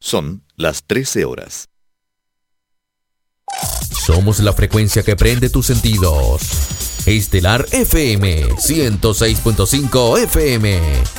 Son las 13 horas. Somos la frecuencia que prende tus sentidos. Estelar FM 106.5 FM.